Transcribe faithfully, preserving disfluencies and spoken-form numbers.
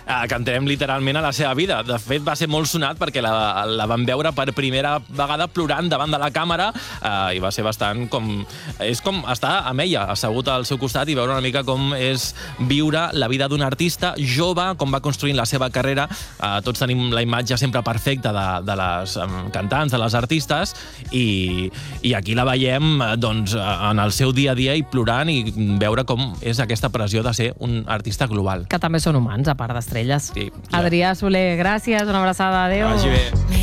eh, que entrem literalment a la seva vida. De fet, va ser molt sonat perquè la, la van veure per primera vegada plorant davant de la càmera eh, i va ser bastant com... És com estar amb ella, assegut al seu costat i veure una mica com és viure la vida d'un artista jove, com va construint la seva carrera. Eh, tots tenim la imatge sempre perfecta de, de les um, cantants, de les artistes, i, i aquí la veiem doncs, en el seu dia a dia i plorant i veure com és aquesta pressió de ser un artista global. Que també són humans, a part d'estrelles. Sí, Adrià Soler, gràcies, una abraçada, adéu. Vagi bé.